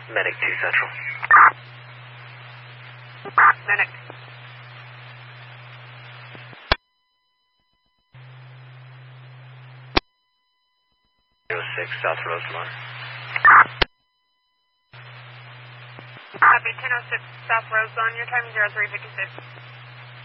Medic 2 Central. Medic. 06 South Rosemont. Copy 1006 South Rosemont. Your time is 0356.